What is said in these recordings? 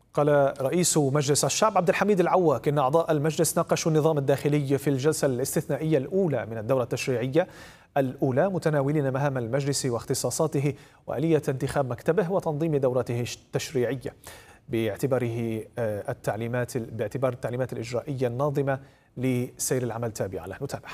قال رئيس مجلس الشعب عبد الحميد العواك إن أعضاء المجلس ناقشوا النظام الداخلي في الجلسة الاستثنائية الأولى من الدورة التشريعية الأولى، متناولين مهام المجلس واختصاصاته وآلية انتخاب مكتبه وتنظيم دورته التشريعية باعتبار التعليمات الإجرائية الناظمة لسير العمل تابعة له. نتابع.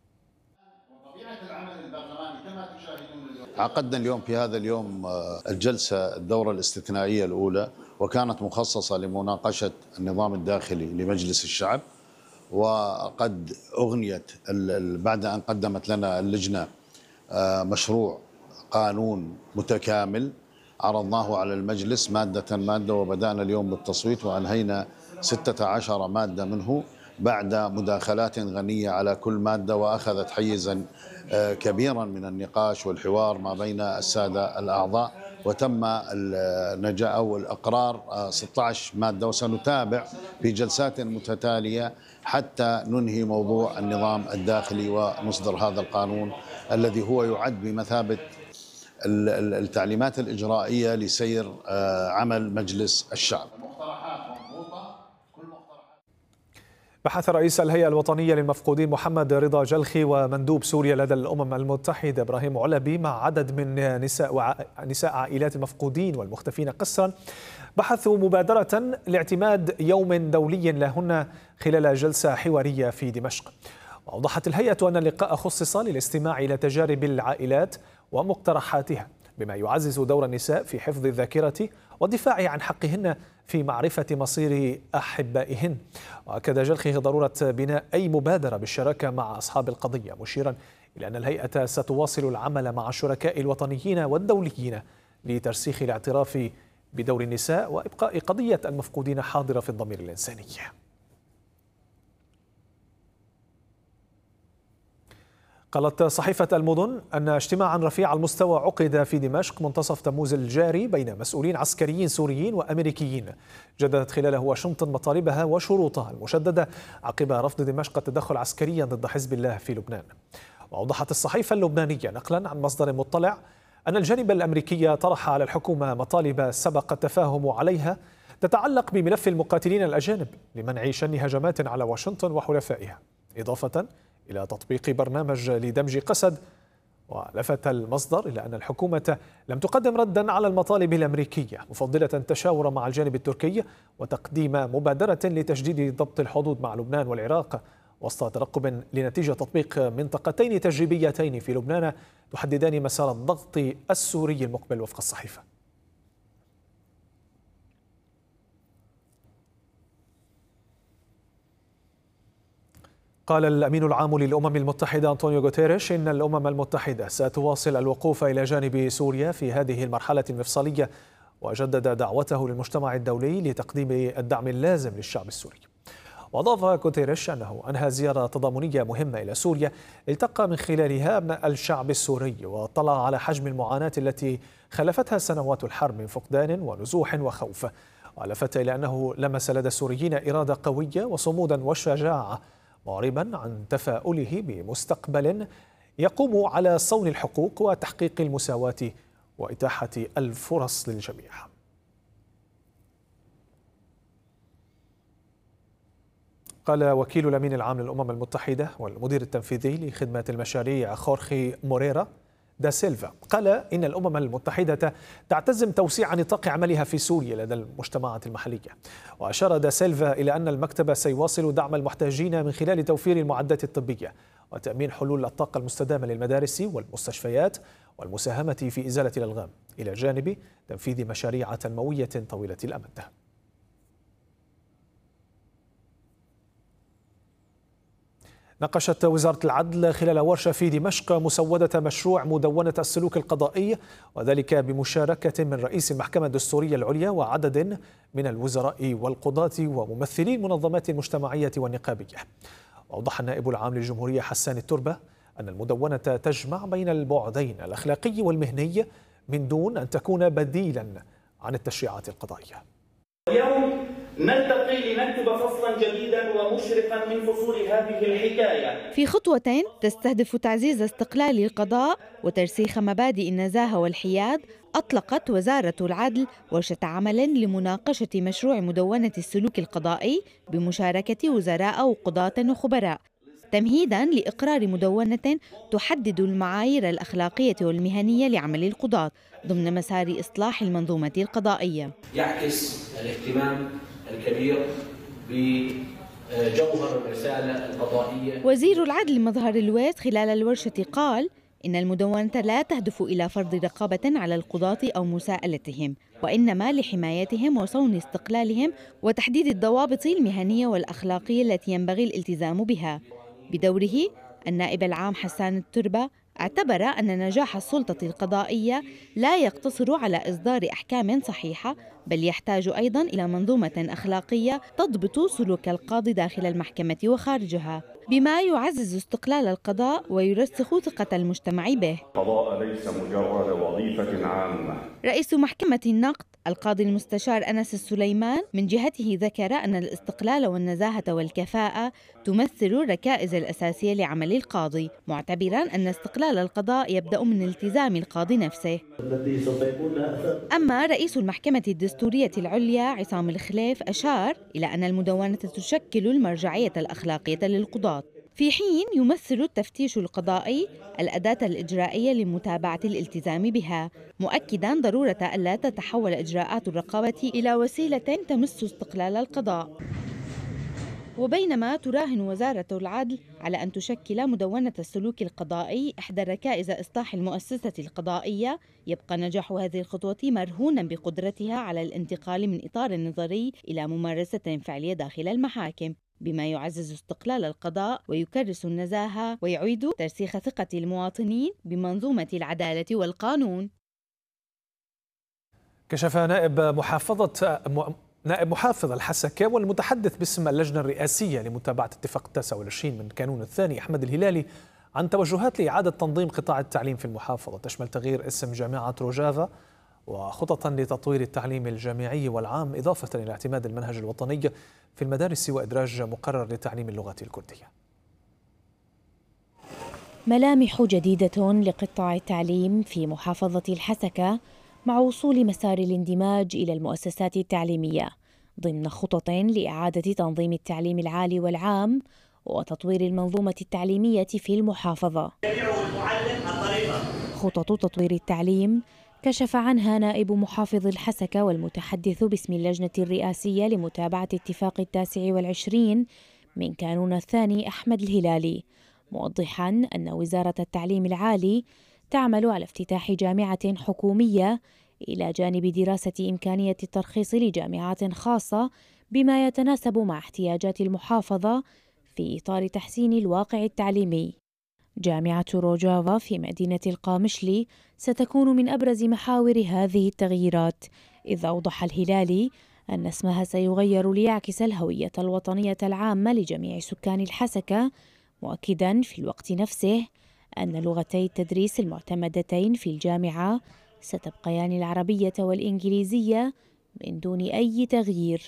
عقدنا اليوم في هذا اليوم الجلسة الدورة الاستثنائية الأولى، وكانت مخصصة لمناقشة النظام الداخلي لمجلس الشعب. وقد أغنيت بعد أن قدمت لنا اللجنة مشروع قانون متكامل عرضناه على المجلس مادة، وبدأنا اليوم بالتصويت وأنهينا 16 مادة منه بعد مداخلات غنية على كل مادة، وأخذت حيزا كبيرا من النقاش والحوار ما بين السادة الأعضاء، وتم النجاح أو الإقرار 16 مادة، وسنتابع في جلسات متتالية حتى ننهي موضوع النظام الداخلي ونصدر هذا القانون الذي هو يعد بمثابة التعليمات الإجرائية لسير عمل مجلس الشعب. بحث رئيس الهيئة الوطنية للمفقودين محمد رضا جلخي ومندوب سوريا لدى الأمم المتحدة إبراهيم علبي مع عدد من نساء عائلات المفقودين والمختفين قسرا بحثوا مبادرة لاعتماد يوم دولي لهن خلال جلسة حوارية في دمشق. وأوضحت الهيئة أن اللقاء خصص للاستماع إلى تجارب العائلات ومقترحاتها بما يعزز دور النساء في حفظ الذاكرة والدفاع عن حقهن في معرفة مصير أحبائهن. وأكد جلخي ضرورة بناء أي مبادرة بالشراكة مع أصحاب القضية، مشيرا إلى أن الهيئة ستواصل العمل مع الشركاء الوطنيين والدوليين لترسيخ الاعتراف بدور النساء وإبقاء قضية المفقودين حاضرة في الضمير الإنساني. قالت صحيفة المدن أن اجتماعا رفيع المستوى عقد في دمشق منتصف تموز الجاري بين مسؤولين عسكريين سوريين وأمريكيين، جددت خلاله واشنطن مطالبها وشروطها المشددة عقب رفض دمشق التدخل عسكريا ضد حزب الله في لبنان. وأوضحت الصحيفة اللبنانية نقلا عن مصدر مطلع أن الجانب الأمريكي طرح على الحكومة مطالب سبق التفاهم عليها تتعلق بملف المقاتلين الأجانب لمنع شن هجمات على واشنطن وحلفائها، إضافة إلى تطبيق برنامج لدمج قسد. ولفت المصدر إلى أن الحكومة لم تقدم ردا على المطالب الأمريكية، مفضلة التشاور مع الجانب التركي وتقديم مبادرة لتجديد ضبط الحدود مع لبنان والعراق وسط ترقب لنتيجة تطبيق منطقتين تجريبيتين في لبنان تحددان مسار الضغط السوري المقبل وفق الصحيفة. قال الأمين العام للأمم المتحدة أنطونيو غوتيريش إن الأمم المتحدة ستواصل الوقوف إلى جانب سوريا في هذه المرحلة المفصلية، وجدد دعوته للمجتمع الدولي لتقديم الدعم اللازم للشعب السوري. وأضاف غوتيريش أنه أنهى زيارة تضامنية مهمة إلى سوريا التقى من خلالها أبناء الشعب السوري واطلع على حجم المعاناة التي خلفتها سنوات الحرب من فقدان ونزوح وخوف. ولفت إلى أنه لمس لدى السوريين إرادة قوية وصمودا وشجاعة، معربا عن تفاؤله بمستقبل يقوم على صون الحقوق وتحقيق المساواة وإتاحة الفرص للجميع. قال وكيل الأمين العام للأمم المتحدة والمدير التنفيذي لخدمة المشاريع خورخي موريرا دا سيلفا قال إن الأمم المتحدة تعتزم توسيع نطاق عملها في سوريا لدى المجتمعات المحلية. وأشار دا سيلفا إلى أن المكتب سيواصل دعم المحتاجين من خلال توفير المعدات الطبية وتأمين حلول الطاقة المستدامة للمدارس والمستشفيات والمساهمة في إزالة الألغام، إلى جانب تنفيذ مشاريع تنموية طويلة الأمد. ناقشت وزارة العدل خلال ورشة في دمشق مسودة مشروع مدونة السلوك القضائي، وذلك بمشاركة من رئيس المحكمة الدستورية العليا وعدد من الوزراء والقضاة وممثلي المنظمات المجتمعية والنقابية. وأوضح النائب العام للجمهورية حسان التربة أن المدونة تجمع بين البعدين الأخلاقي والمهني من دون أن تكون بديلا عن التشريعات القضائية. اليوم نلتقي لنكتب فصلا جديدا ومشرقا من فصول هذه الحكاية. في خطوة تستهدف تعزيز استقلال القضاء وترسيخ مبادئ النزاهة والحياد، أطلقت وزارة العدل ورشة عمل لمناقشة مشروع مدونة السلوك القضائي بمشاركة وزراء وقضاة وخبراء، تمهيداً لإقرار مدونة تحدد المعايير الأخلاقية والمهنية لعمل القضاة ضمن مسار إصلاح المنظومة القضائية. يعكس الاهتمام الكبير بجوهر الرسالة القضائية. وزير العدل مظهر الويس خلال الورشة قال إن المدونة لا تهدف إلى فرض رقابة على القضاة أو مساءلتهم، وإنما لحمايتهم وصون استقلالهم وتحديد الضوابط المهنية والأخلاقية التي ينبغي الالتزام بها. بدوره النائب العام حسان التربة اعتبر أن نجاح السلطة القضائية لا يقتصر على إصدار أحكام صحيحة، بل يحتاج أيضاً إلى منظومة أخلاقية تضبط سلوك القاضي داخل المحكمة وخارجها، بما يعزز استقلال القضاء ويرسخ ثقة المجتمع به. القضاء ليس مجرد وظيفة عامة. رئيس محكمة النقد القاضي المستشار أنس السليمان من جهته ذكر أن الاستقلال والنزاهة والكفاءة تمثل الركائز الأساسية لعمل القاضي، معتبراً أن استقلال القضاء يبدأ من التزام القاضي نفسه. أما رئيس المحكمة الدستورية العليا عصام الخليف أشار إلى أن المدونة تشكل المرجعية الأخلاقية للقضاة، في حين يمثل التفتيش القضائي الأداة الإجرائية لمتابعة الالتزام بها، مؤكداً ضرورة ألا تتحول إجراءات الرقابة إلى وسيلة تمس استقلال القضاء. وبينما تراهن وزارة العدل على أن تشكل مدونة السلوك القضائي إحدى ركائز إصلاح المؤسسة القضائية، يبقى نجاح هذه الخطوة مرهونا بقدرتها على الانتقال من إطار نظري إلى ممارسة فعلية داخل المحاكم، بما يعزز استقلال القضاء ويكرس النزاهة ويعيد ترسيخ ثقة المواطنين بمنظومة العدالة والقانون. كشف نائب محافظ الحسكة والمتحدث باسم اللجنة الرئاسية لمتابعة اتفاق 29 من كانون الثاني أحمد الهلالي عن توجهات لإعادة تنظيم قطاع التعليم في المحافظة، تشمل تغيير اسم جامعة روجافا وخططا لتطوير التعليم الجامعي والعام، إضافة إلى اعتماد المنهج الوطني في المدارس وإدراج مقرر لتعليم اللغة الكردية. ملامح جديدة لقطاع التعليم في محافظة الحسكة مع وصول مسار الاندماج إلى المؤسسات التعليمية ضمن خطط لإعادة تنظيم التعليم العالي والعام وتطوير المنظومة التعليمية في المحافظة. خطط تطوير التعليم كشف عنها نائب محافظ الحسكة والمتحدث باسم اللجنة الرئاسية لمتابعة اتفاق 29 من كانون الثاني أحمد الهلالي، موضحاً أن وزارة التعليم العالي تعمل على افتتاح جامعة حكومية إلى جانب دراسة إمكانية الترخيص لجامعات خاصة بما يتناسب مع احتياجات المحافظة في إطار تحسين الواقع التعليمي. جامعة روجافا في مدينة القامشلي ستكون من أبرز محاور هذه التغييرات، إذ أوضح الهلالي أن اسمها سيغير ليعكس الهوية الوطنية العامة لجميع سكان الحسكة، مؤكداً في الوقت نفسه أن لغتي التدريس المعتمدتين في الجامعة ستبقيان العربية والإنجليزية من دون أي تغيير.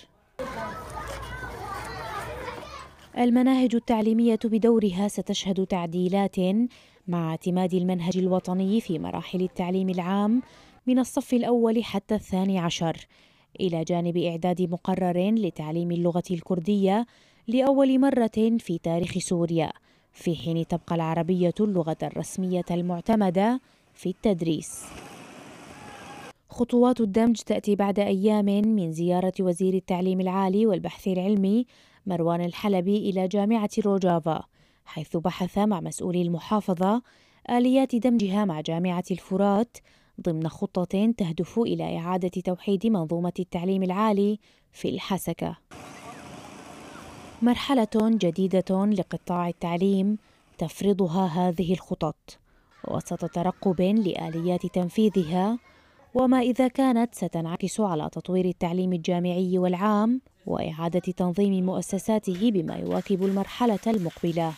المناهج التعليمية بدورها ستشهد تعديلات مع اعتماد المنهج الوطني في مراحل التعليم العام من الصف الأول حتى الثاني عشر، إلى جانب إعداد مقرر لتعليم اللغة الكردية لأول مرة في تاريخ سوريا، في حين تبقى العربية اللغة الرسمية المعتمدة في التدريس. خطوات الدمج تأتي بعد أيام من زيارة وزير التعليم العالي والبحث العلمي مروان الحلبي إلى جامعة روجافا، حيث بحث مع مسؤولي المحافظة آليات دمجها مع جامعة الفرات ضمن خطة تهدف إلى إعادة توحيد منظومة التعليم العالي في الحسكة. مرحلة جديدة لقطاع التعليم تفرضها هذه الخطط وسط ترقب لآليات تنفيذها، وما إذا كانت ستنعكس على تطوير التعليم الجامعي والعام وإعادة تنظيم مؤسساته بما يواكب المرحلة المقبلة.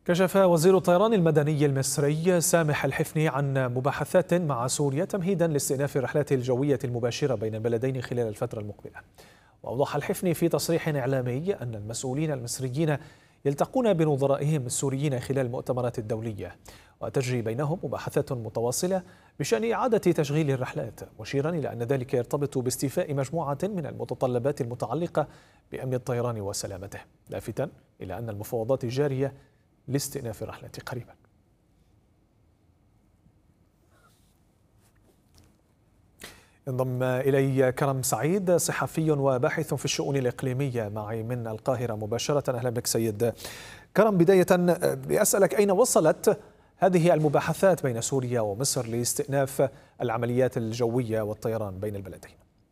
كشف وزير الطيران المدني المصري سامح الحفني عن مباحثات مع سوريا تمهيدا لاستئناف الرحلات الجوية المباشرة بين البلدين خلال الفترة المقبلة. وأوضح الحفني في تصريح إعلامي أن المسؤولين المصريين يلتقون بنظرائهم السوريين خلال المؤتمرات الدولية، وتجري بينهم مباحثات متواصلة بشأن إعادة تشغيل الرحلات، مشيرا إلى أن ذلك يرتبط باستيفاء مجموعة من المتطلبات المتعلقة بأمن الطيران وسلامته، لافتا إلى أن المفاوضات جارية لاستئناف الرحلات قريبا. انضم إلي كرم سعيد صحفي وباحث في الشؤون الإقليمية معي من القاهرة مباشرة. أهلا بك سيد كرم. بداية لأسألك أين وصلت هذه المباحثات بين سوريا ومصر لاستئناف العمليات الجوية والطيران بين البلدين؟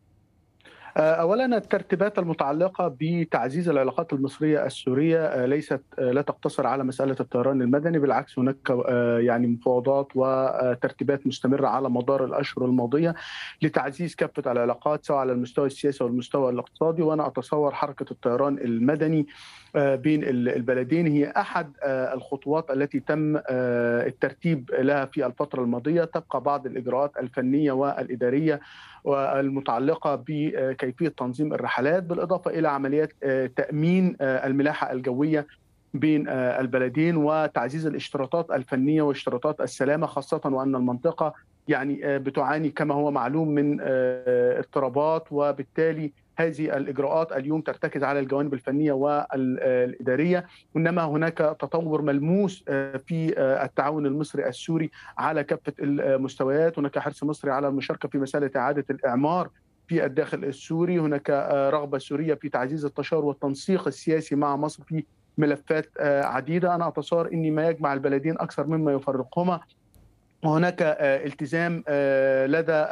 أولا الترتيبات المتعلقة بتعزيز العلاقات المصرية السورية لا تقتصر على مسألة الطيران المدني، بالعكس هناك يعني مفاوضات وترتيبات مستمرة على مدار الأشهر الماضية لتعزيز كافة العلاقات سواء على المستوى السياسي والمستوى الاقتصادي. وأنا أتصور حركة الطيران المدني بين البلدين هي أحد الخطوات التي تم الترتيب لها في الفترة الماضية. تبقى بعض الإجراءات الفنية والإدارية والمتعلقة بكيفية تنظيم الرحلات، بالإضافة إلى عمليات تأمين الملاحة الجوية بين البلدين وتعزيز الاشتراطات الفنية واشتراطات السلامة، خاصة وأن المنطقة يعني بتعاني كما هو معلوم من اضطرابات، وبالتالي هذه الإجراءات اليوم ترتكز على الجوانب الفنية والإدارية. إنما هناك تطور ملموس في التعاون المصري السوري على كافة المستويات. هناك حرص مصري على المشاركة في مسألة إعادة الإعمار في الداخل السوري. هناك رغبة سورية في تعزيز التشاور والتنسيق السياسي مع مصر في ملفات عديدة. أنا أتصور أن ما يجمع البلدين أكثر مما يفرقهما، وهناك التزام لدى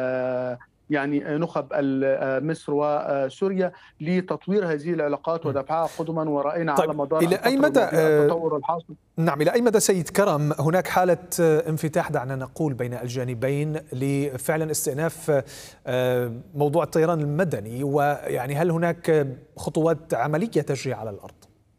يعني نخب مصر وسوريا لتطوير هذه العلاقات ودفعها قدما، ورأينا على مدار إلى أي مدى التطور الحاصل. نعم، إلى أي مدى سيد كرم هناك حالة انفتاح دعنا نقول بين الجانبين لفعلا استئناف موضوع الطيران المدني، ويعني هل هناك خطوات عملية تجري على الأرض؟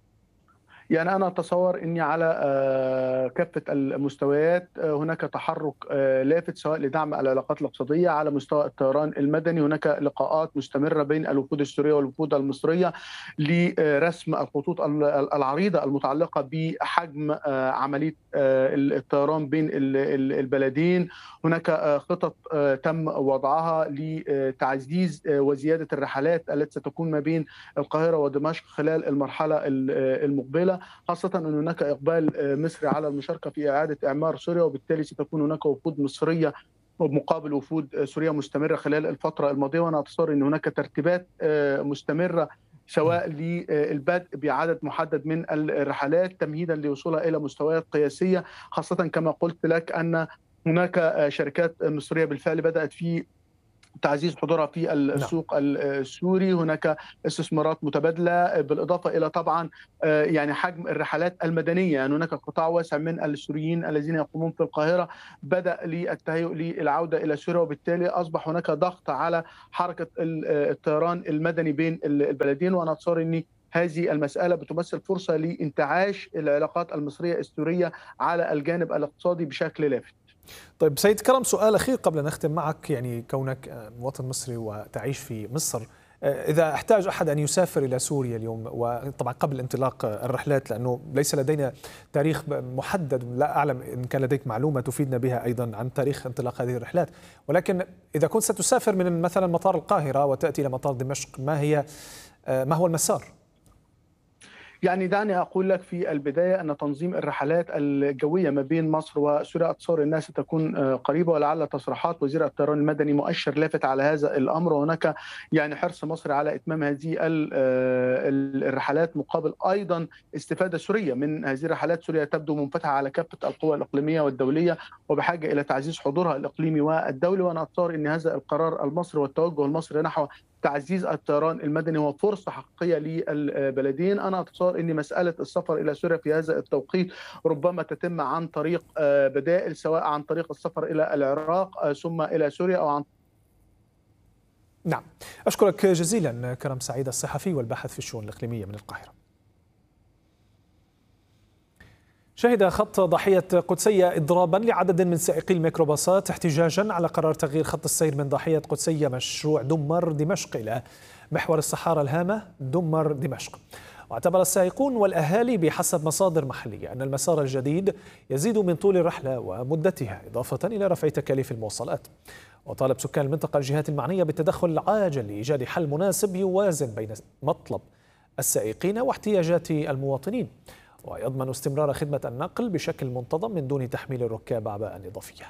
يعني أنا أتصور أني على كافة المستويات هناك تحرك لافت سواء لدعم العلاقات الاقتصادية على مستوى الطيران المدني. هناك لقاءات مستمرة بين الوفود السورية والوفود المصرية لرسم الخطوط العريضة المتعلقة بحجم عملية الطيران بين البلدين. هناك خطط تم وضعها لتعزيز وزيادة الرحلات التي ستكون ما بين القاهرة ودمشق خلال المرحلة المقبلة، خاصة أن هناك إقبال مصري على المشاركة في إعادة إعمار سوريا، وبالتالي ستكون هناك وفود مصرية مقابل وفود سوريا مستمرة خلال الفترة الماضية. وأنا أتصور أن هناك ترتيبات مستمرة سواء للبدء بعدد محدد من الرحلات تمهيدا لوصولها إلى مستويات قياسية، خاصة كما قلت لك أن هناك شركات مصرية بالفعل بدأت في تعزيز حضورها في السوق السوري. هناك استثمارات متبادلة، بالإضافة إلى طبعا يعني حجم الرحلات المدنية. يعني هناك قطاع واسع من السوريين الذين يقومون في القاهرة بدأ للتهيؤ للعودة إلى سوريا، وبالتالي أصبح هناك ضغط على حركة الطيران المدني بين البلدين. وأنا أتصور أن هذه المسألة بتمثل فرصة لانتعاش العلاقات المصرية السورية على الجانب الاقتصادي بشكل لافت. طيب سيد كرم، سؤال أخير قبل أن نختم معك. يعني كونك مواطن مصري وتعيش في مصر، إذا احتاج أحد أن يسافر إلى سوريا اليوم، وطبعا قبل انطلاق الرحلات لأنه ليس لدينا تاريخ محدد، لا أعلم إن كان لديك معلومة تفيدنا بها أيضا عن تاريخ انطلاق هذه الرحلات، ولكن إذا كنت ستسافر من مثلا مطار القاهرة وتأتي إلى مطار دمشق، ما هو المسار؟ يعني دعني أقول لك في البداية أن تنظيم الرحلات الجوية ما بين مصر وسوريا أتصور أنها ستكون قريبة، ولعل تصريحات وزير الطيران المدني مؤشر لافت على هذا الأمر. وهناك يعني حرص مصر على إتمام هذه الرحلات مقابل أيضا استفادة سورية من هذه الرحلات. سوريا تبدو منفتحة على كافة القوى الإقليمية والدولية وبحاجة إلى تعزيز حضورها الإقليمي والدولي. وأنا أتصور أن هذا القرار المصري والتوجه المصري نحو تعزيز الطيران المدني هو فرصة حقيقية للبلدين. أنا أتصور أن مسألة السفر إلى سوريا في هذا التوقيت ربما تتم عن طريق بدائل، سواء عن طريق السفر إلى العراق ثم إلى سوريا أو عن. نعم، أشكرك جزيلا كرم سعيد الصحفي والباحث في الشؤون الإقليمية من القاهرة. شهد خط ضاحية قدسية إضرابا لعدد من سائقي الميكروباصات احتجاجا على قرار تغيير خط السير من ضاحية قدسية مشروع دمر دمشق إلى محور الصحارى الهامة دمر دمشق. واعتبر السائقون والأهالي بحسب مصادر محلية أن المسار الجديد يزيد من طول الرحلة ومدتها إضافة إلى رفع تكاليف المواصلات. وطالب سكان المنطقة الجهات المعنية بالتدخل العاجل لإيجاد حل مناسب يوازن بين مطلب السائقين واحتياجات المواطنين ويضمن استمرار خدمة النقل بشكل منتظم من دون تحميل الركاب أعباء إضافية.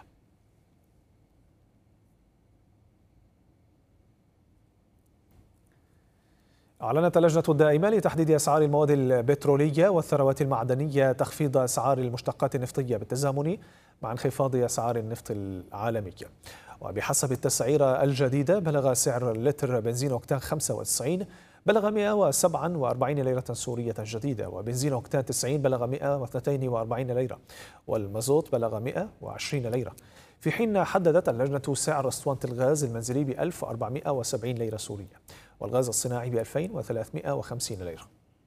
أعلنت اللجنة الدائمة لتحديد أسعار المواد البترولية والثروات المعدنية تخفيض أسعار المشتقات النفطية بالتزامن مع انخفاض أسعار النفط العالمية. وبحسب التسعيرة الجديدة بلغ سعر لتر بنزين أوكتان 95 بلغ 147 ليرة سورية جديدة، وبنزين أوكتان 90 بلغ 142 ليرة، والمازوت بلغ 120 ليرة، في حين حددت اللجنة سعر أسطوانة الغاز المنزلي ب 1470 ليرة سورية والغاز الصناعي ب 2350 ليرة.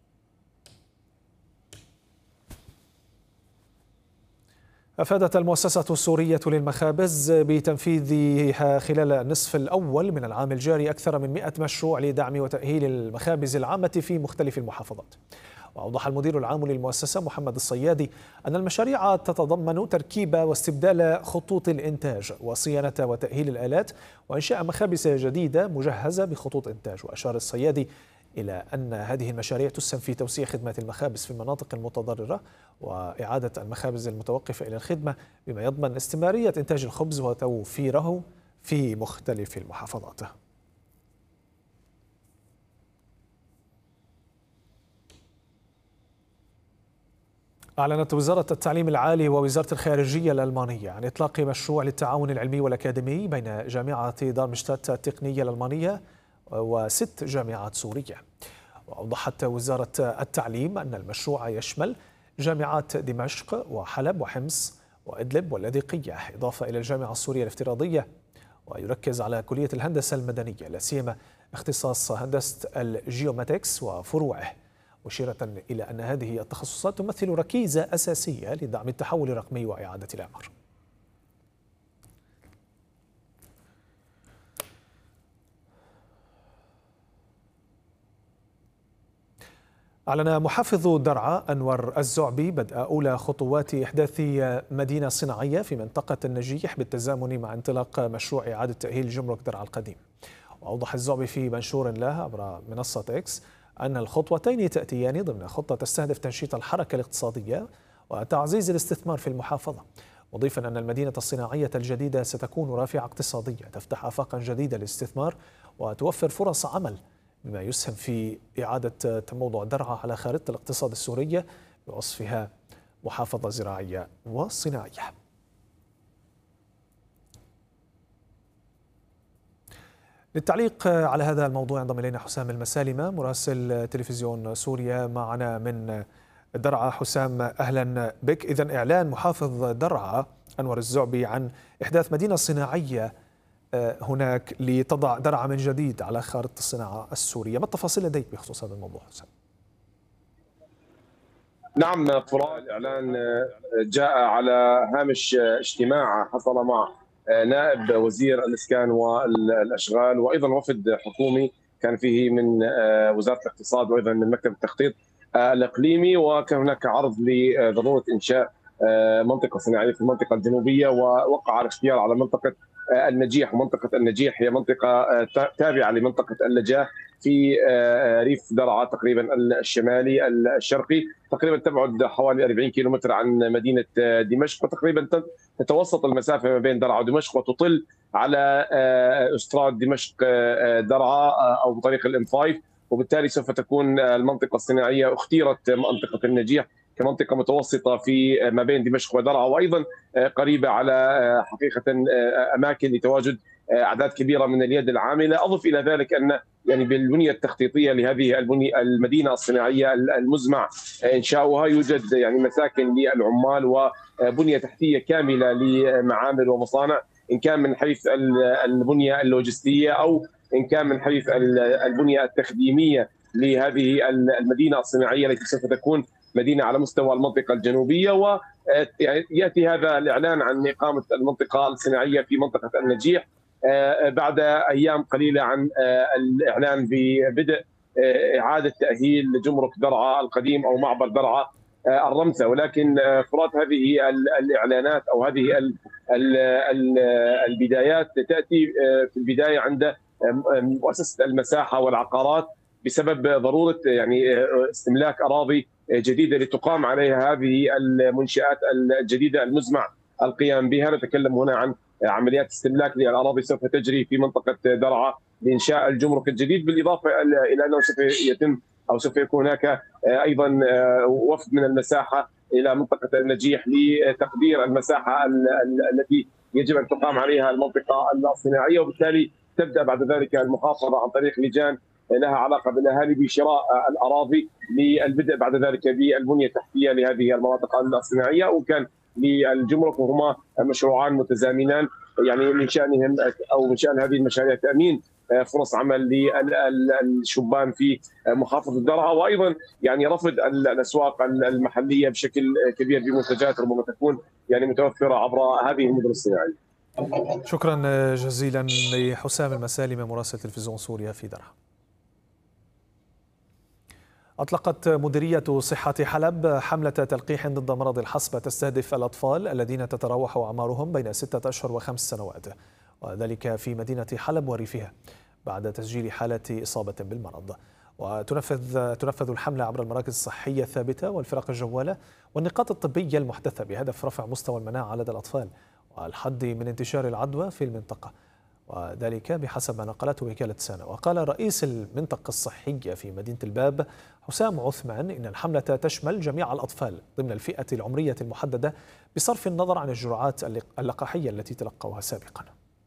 أفادت المؤسسة السورية للمخابز بتنفيذها خلال النصف الأول من العام الجاري أكثر من 100 مشروع لدعم وتأهيل المخابز العامة في مختلف المحافظات. وأوضح المدير العام للمؤسسة محمد الصيادي أن المشاريع تتضمن تركيب واستبدال خطوط الإنتاج وصيانة وتأهيل الآلات وإنشاء مخابز جديدة مجهزة بخطوط إنتاج. وأشار الصيادي إلى أن هذه المشاريع تسهم في توسيع خدمات المخابز في المناطق المتضررة وإعادة المخابز المتوقفة إلى الخدمة بما يضمن استمرارية إنتاج الخبز وتوفيره في مختلف المحافظات. أعلنت وزارة التعليم العالي ووزارة الخارجية الألمانية عن إطلاق مشروع للتعاون العلمي والأكاديمي بين جامعة دارمشتات التقنية الألمانية و6 جامعات سورية. وأوضحت وزارة التعليم أن المشروع يشمل جامعات دمشق وحلب وحمص وإدلب واللاذقية إضافة إلى الجامعة السورية الافتراضية، ويركز على كلية الهندسة المدنية لا سيما اختصاص هندسة الجيوماتكس وفروعه، مشيرة إلى أن هذه التخصصات تمثل ركيزة أساسية لدعم التحول الرقمي وإعادة الإعمار. أعلن محافظ درعا أنور الزعبي بدء أولى خطوات إحداث مدينة صناعية في منطقة النجيح بالتزامن مع انطلاق مشروع إعادة تأهيل جمرك درعا القديم. وأوضح الزعبي في منشور له عبر منصة إكس أن الخطوتين تأتيان ضمن خطة تستهدف تنشيط الحركة الاقتصادية وتعزيز الاستثمار في المحافظة، مضيفا أن المدينة الصناعية الجديدة ستكون رافعة اقتصادية تفتح آفاقا جديدة للاستثمار وتوفر فرص عمل، بما يسهم في إعادة تموضع درعا على خارطة الاقتصاد السورية بوصفها محافظة زراعية وصناعية. للتعليق على هذا الموضوع انضم إلينا حسام المسالمة مراسل تلفزيون سوريا معنا من درعا. حسام أهلا بك. إذن إعلان محافظ درعا أنور الزعبي عن إحداث مدينة صناعية هناك لتضع درعا من جديد على خارطة الصناعة السورية، ما التفاصيل لديك بخصوص هذا الموضوع حسام؟ نعم فراس، الإعلان جاء على هامش اجتماع حصل مع نائب وزير الإسكان والأشغال وأيضا وفد حكومي كان فيه من وزارة الاقتصاد وأيضا من مكتب التخطيط الإقليمي، وكان هناك عرض لضرورة إنشاء منطقة صناعية في المنطقة الجنوبية، ووقع الاختيار على منطقة النجيح. ومنطقة النجيح هي منطقة تابعة لمنطقة اللجاه في ريف درعا تقريبا الشمالي الشرقي، تقريبا تبعد حوالي 40 كيلومتر عن مدينة دمشق، وتقريبا تتوسط المسافة ما بين درعا ودمشق وتطل على أستراد دمشق درعا أو طريق الM5، وبالتالي سوف تكون المنطقة الصناعية اختيرت منطقة النجيح كمنطقة متوسطة في ما بين دمشق ودرعا، وأيضا قريبة على حقيقة أماكن لتواجد أعداد كبيرة من اليد العاملة. أضف إلى ذلك أن يعني بالبنية التخطيطية لهذه المدينة الصناعية المزمع إنشاؤها يوجد يعني مساكن للعمال وبنية تحتية كاملة لمعامل ومصانع، إن كان من حيث البنية اللوجستية أو إن كان من حيث البنية التخديمية لهذه المدينة الصناعية التي سوف تكون مدينة على مستوى المنطقة الجنوبية. ويأتي هذا الإعلان عن إقامة المنطقة الصناعية في منطقة النجيح بعد أيام قليلة عن الإعلان ببدء إعادة تأهيل جمرك درعا القديم أو معبر درعا الرمثة. ولكن فرات هذه الإعلانات أو هذه البدايات تأتي في البداية عند مؤسسة المساحة والعقارات بسبب ضرورة يعني استملاك أراضي جديدة لتقام عليها هذه المنشآت الجديدة المزمع القيام بها. نتكلم هنا عن عمليات استملاك للأراضي سوف تجري في منطقة درعا لإنشاء الجمرك الجديد، بالإضافة إلى أنه سوف يتم أو سوف يكون هناك أيضا وفد من المساحة إلى منطقة النجيح لتقدير المساحة التي يجب أن تقام عليها المنطقة الصناعية، وبالتالي تبدأ بعد ذلك المحافظة عن طريق لجان لها علاقة بالأهالي بشراء الأراضي للبدء بعد ذلك بالبنية التحتية لهذه المناطق الصناعية. وكان للجمرك وهما مشروعان متزامنان يعني من شأنهم أو من شأن هذه المشاريع تأمين فرص عمل للشبان في محافظة درعا، وأيضا يعني رفض الأسواق المحلية بشكل كبير بمنتجات ربما تكون يعني متوفرة عبر هذه المدن الصناعية. شكرا جزيلا لحسام المسالمي مراسل تلفزيون سوريا في درعا. أطلقت مديرية صحة حلب حملة تلقيح ضد مرض الحصبة تستهدف الأطفال الذين تتراوح أعمارهم بين 6 أشهر و5 سنوات، وذلك في مدينة حلب وريفها بعد تسجيل حالة إصابة بالمرض. وتنفذ الحملة عبر المراكز الصحية الثابتة والفرق الجوالة والنقاط الطبية المحدثة بهدف رفع مستوى المناعة لدى الأطفال والحد من انتشار العدوى في المنطقة، وذلك بحسب ما نقلته وكالة سانا. وقال رئيس المنطقة الصحية في مدينة الباب حسام عثمان إن الحملة تشمل جميع الأطفال ضمن الفئة العمرية المحددة بصرف النظر عن الجرعات اللقاحية التي تلقوها سابقا.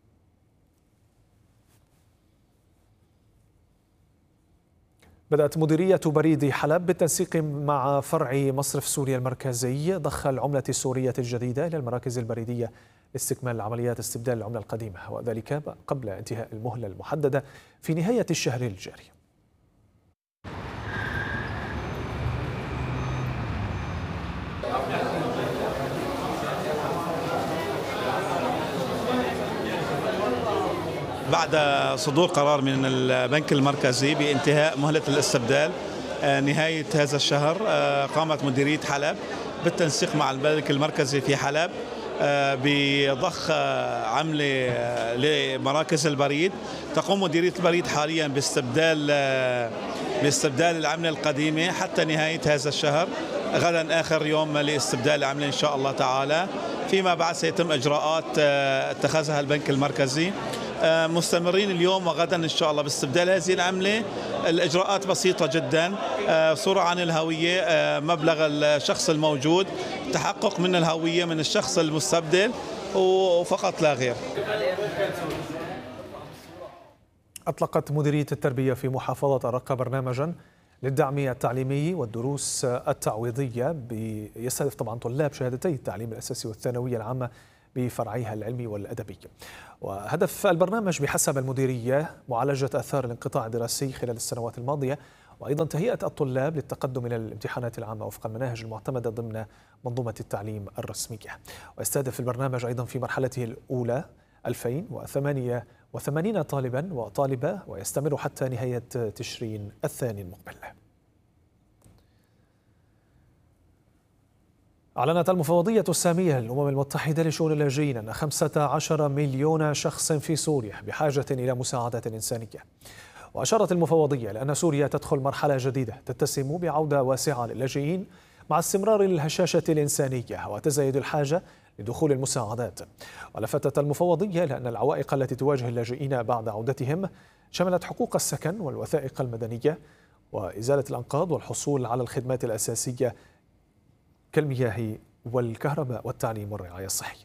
بدأت مديرية بريد حلب بالتنسيق مع فرع مصرف سوريا المركزي ضخ العملة السورية الجديدة إلى المراكز البريدية لاستكمال عمليات استبدال العملة القديمة، وذلك قبل انتهاء المهلة المحددة في نهاية الشهر الجاري. بعد صدور قرار من البنك المركزي بانتهاء مهلة الاستبدال نهاية هذا الشهر، قامت مديرية حلب بالتنسيق مع البنك المركزي في حلب بضخ عملة لمراكز البريد. تقوم مديرية البريد حاليا باستبدال العملة القديمة حتى نهاية هذا الشهر. غدا آخر يوم لاستبدال العملة إن شاء الله تعالى. فيما بعد سيتم إجراءات اتخذها البنك المركزي. مستمرين اليوم وغدا إن شاء الله باستبدال هذه العملة. الإجراءات بسيطة جدا، صورة عن الهوية، مبلغ الشخص الموجود، تحقق من الهوية من الشخص المستبدل وفقط لا غير. أطلقت مديرية التربية في محافظة الرقة برنامجا للدعم التعليمي والدروس التعويضية يستهدف طبعا طلاب شهادتي التعليم الأساسي والثانوية العامة بفرعيها العلمي والأدبي. وهدف البرنامج بحسب المديرية معالجة آثار الانقطاع الدراسي خلال السنوات الماضية، وأيضا تهيئة الطلاب للتقدم إلى الامتحانات العامة وفق المناهج المعتمدة ضمن منظومة التعليم الرسمية. ويستهدف البرنامج أيضا في مرحلته الأولى 2088 طالبا وطالبة، ويستمر حتى نهاية تشرين الثاني المقبل. أعلنت المفوضية السامية للأمم المتحدة لشؤون اللاجئين أن 15 مليون شخص في سوريا بحاجة إلى مساعدة إنسانية. وأشارت المفوضية لأن سوريا تدخل مرحلة جديدة تتسم بعودة واسعة للاجئين مع استمرار الهشاشة الإنسانية وتزايد الحاجة لدخول المساعدات. ولفتت المفوضية لأن العوائق التي تواجه اللاجئين بعد عودتهم شملت حقوق السكن والوثائق المدنية وإزالة الأنقاض والحصول على الخدمات الأساسية كالمياه والكهرباء والتعليم والرعاية الصحية.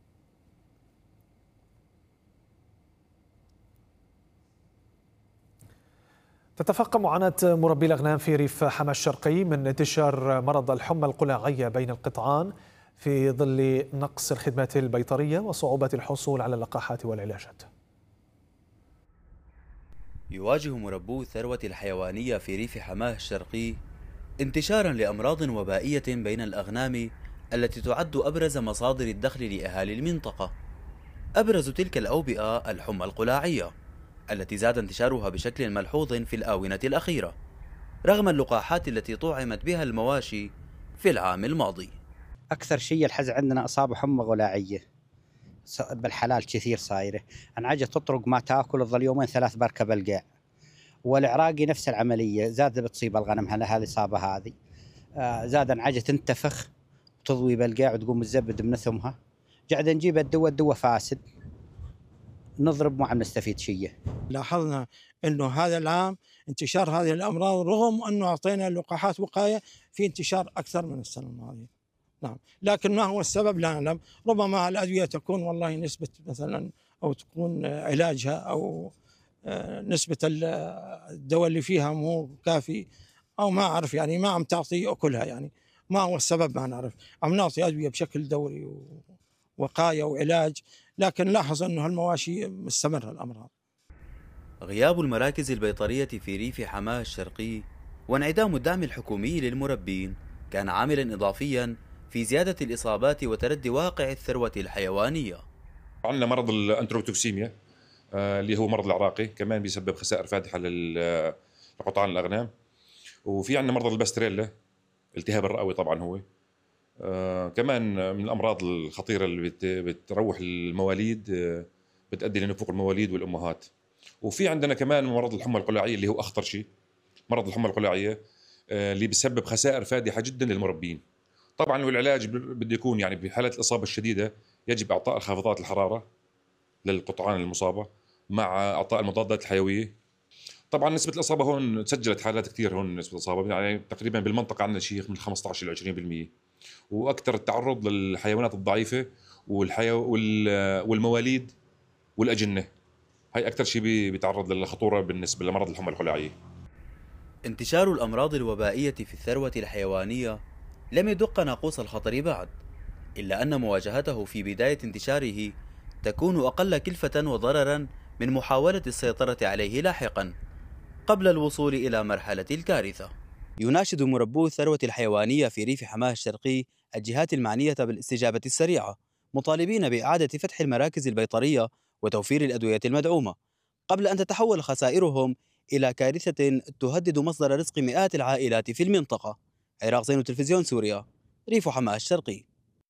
تتفاقم معاناة مربي الأغنام في ريف حما الشرقي من انتشار مرض الحمى القلاعية بين القطعان في ظل نقص الخدمات البيطرية وصعوبة الحصول على اللقاحات والعلاجات. يواجه مربو الثروة الحيوانية في ريف حماه الشرقي انتشارا لأمراض وبائية بين الأغنام التي تعد أبرز مصادر الدخل لأهالي المنطقة. أبرز تلك الأوبئة الحمى القلاعية التي زاد انتشارها بشكل ملحوظ في الآونة الأخيرة رغم اللقاحات التي طعمت بها المواشي في العام الماضي. أكثر شيء الحز عندنا أصابة حمى غلاعية بالحلال كثير صايرة، أنعجة تطرق ما تأكل تظل يومين 3 بركة القاع. والعراقي نفس العملية، زاد بتصيب الغنم هالإصابة هذه، زاد أنعجة تنتفخ وتضوي بالقاع وتقوم تزبد من ثمها. قاعد نجيب الدواء فاسد، نضرب ما عم نستفيد شيء. لاحظنا انه هذا العام انتشار هذه الامراض رغم انه اعطينا لقاحات وقايه في انتشار اكثر من السنه الماضيه. نعم، لكن ما هو السبب لا نعلم، ربما الادويه تكون والله نسبه مثلا او تكون علاجها او نسبه الدواء اللي فيها مو كافي او ما اعرف، يعني ما عم تعطي اكلها، يعني ما هو السبب ما نعرف. عم نعطي ادويه بشكل دوري وقايه وعلاج، لكن لاحظ انه المواشي مستمره الامراض. غياب المراكز البيطرية في ريف حماه الشرقي وانعدام الدعم الحكومي للمربين كان عاملا إضافيا في زيادة الإصابات وتردي واقع الثروة الحيوانية. عندنا مرض الأنتروتوكسيميا اللي هو مرض العراقي، كمان بيسبب خسائر فادحة لقطعان الأغنام. وفي عندنا مرض الباستريلا، التهاب الرئوي طبعا هو كمان من الأمراض الخطيرة اللي بتروح المواليد، بتؤدي لنفوق المواليد والأمهات. وفي عندنا كمان مرض الحمى القلاعية اللي هو أخطر شيء، مرض الحمى القلاعية اللي بيسبب خسائر فادحة جدا للمربين. طبعا والعلاج بده يكون يعني بحالة الإصابة الشديدة يجب إعطاء خافضات الحرارة للقطعان المصابة مع إعطاء المضادات الحيوية. طبعا نسبة الإصابة هون سجلت حالات كثير، هون نسبة الإصابة يعني تقريبا بالمنطقة عندنا شيء من 15 إلى 20%، وأكثر التعرض للحيوانات الضعيفة والمواليد والأجنة، هاي أكثر شيء بيتعرض للخطورة بالنسبة لمرض الحمى القلاعية. انتشار الأمراض الوبائية في الثروة الحيوانية لم يدق ناقوس الخطر بعد، إلا أن مواجهته في بداية انتشاره تكون أقل كلفة وضررا من محاولة السيطرة عليه لاحقا قبل الوصول إلى مرحلة الكارثة. يناشد مربو الثروة الحيوانية في ريف حماه الشرقي الجهات المعنية بالاستجابة السريعة، مطالبين بإعادة فتح المراكز البيطرية وتوفير الأدوية المدعومة قبل أن تتحول خسائرهم إلى كارثة تهدد مصدر رزق مئات العائلات في المنطقة. عراق زين تلفزيون سوريا، ريف حماه الشرقي.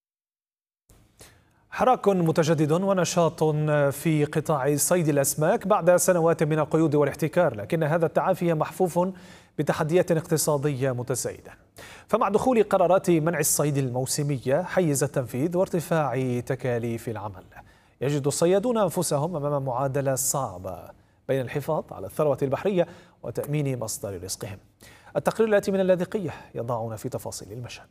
حراك متجدد ونشاط في قطاع صيد الأسماك بعد سنوات من القيود والاحتكار، لكن هذا التعافي محفوف بتحديات اقتصادية متزايدة. فمع دخول قرارات منع الصيد الموسمية حيز التنفيذ وارتفاع تكاليف العمل، يجد الصيادون أنفسهم أمام معادلة صعبة بين الحفاظ على الثروة البحرية وتأمين مصدر رزقهم. التقرير الآتي من اللاذقية يضعنا في تفاصيل المشهد.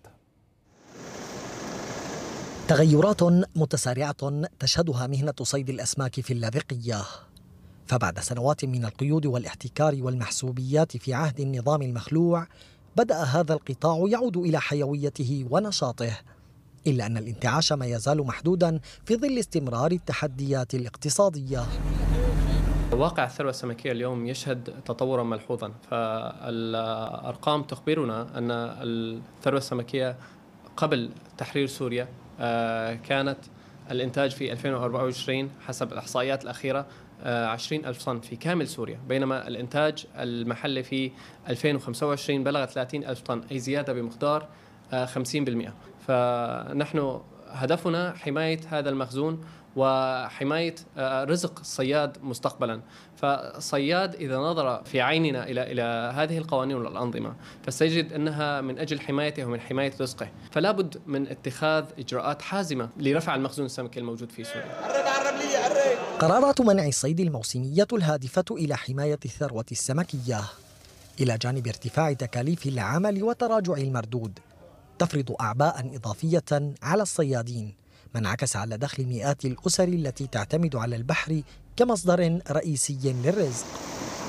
تغيرات متسارعة تشهدها مهنة صيد الأسماك في اللاذقية، فبعد سنوات من القيود والاحتكار والمحسوبيات في عهد النظام المخلوع بدأ هذا القطاع يعود إلى حيويته ونشاطه، إلا أن الانتعاش ما يزال محدودا في ظل استمرار التحديات الاقتصادية. واقع الثروة السمكية اليوم يشهد تطورا ملحوظا، فالأرقام تخبرنا أن الثروة السمكية قبل تحرير سوريا كانت الإنتاج في 2024 حسب الإحصائيات الأخيرة 20,000 طن في كامل سوريا، بينما الإنتاج المحلي في 2025 بلغ 30,000 طن، أي زيادة بمقدار 50%. فنحن هدفنا حماية هذا المخزون وحماية رزق الصياد مستقبلا. فالصياد إذا نظر في عيننا إلى هذه القوانين والأنظمة فسيجد أنها من أجل حمايته ومن حماية رزقه، فلا بد من اتخاذ إجراءات حازمة لرفع المخزون السمكي الموجود في سوريا. قرارات منع الصيد الموسمية الهادفة إلى حماية الثروة السمكية إلى جانب ارتفاع تكاليف العمل وتراجع المردود تفرض أعباء إضافية على الصيادين، ما انعكس على دخل مئات الأسر التي تعتمد على البحر كمصدر رئيسي للرزق.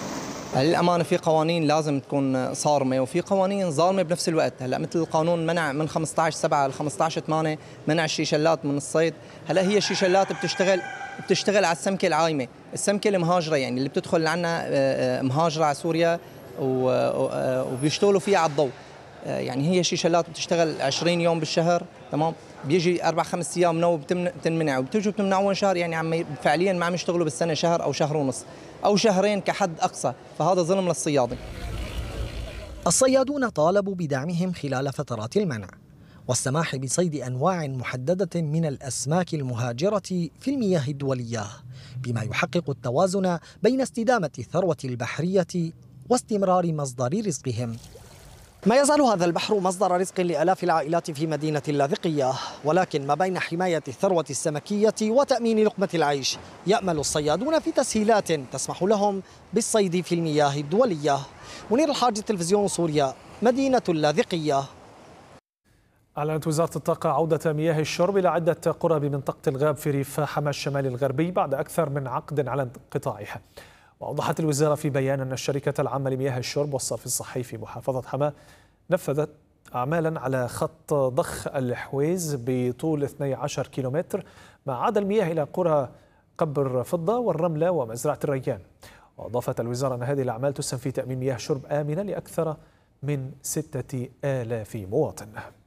للأمانة في قوانين لازم تكون صارمة وفي قوانين ظالمة بنفس الوقت. هلا مثل القانون منع من 15/7 ل 15/8 منع الشيشلات من الصيد. هلا هي الشيشلات بتشتغل على السمكة العايمة، السمكة المهاجرة، يعني اللي بتدخل عنا مهاجرة على سوريا وبيشتغلوا فيها على الضوء. يعني هي شيشلات بتشتغل 20 يوم بالشهر، تمام، بيجي 4-5 ايام نو بتنمنع وبتجوا بتمنعون شهر، يعني فعليا ما عم يشتغلوا بالسنه شهر او شهر ونص او شهرين كحد اقصى، فهذا ظلم للصيادين. الصيادون طالبوا بدعمهم خلال فترات المنع والسماح بصيد انواع محدده من الاسماك المهاجره في المياه الدوليه، بما يحقق التوازن بين استدامه الثروه البحريه واستمرار مصدر رزقهم. ما يزال هذا البحر مصدر رزق لآلاف العائلات في مدينة اللاذقية، ولكن ما بين حماية الثروة السمكية وتأمين لقمة العيش يأمل الصيادون في تسهيلات تسمح لهم بالصيد في المياه الدولية. منير الحاج، تلفزيون سوريا، مدينة اللاذقية. أعلنت وزارة الطاقة عودة مياه الشرب إلى عدة قرى بمنطقة الغاب في ريف حما الشمالي الغربي بعد أكثر من عقد على انقطاعها. وأوضحت الوزارة في بيان أن الشركة العامة لمياه الشرب والصرف الصحي في محافظة حما نفذت أعمالا على خط ضخ الحويز بطول 12 كيلومتر مع عاد المياه إلى قرى قبر فضة والرملة ومزرعة الريان. وأضافت الوزارة أن هذه الأعمال تسهم في تأمين مياه شرب آمنة لأكثر من 6000 مواطن.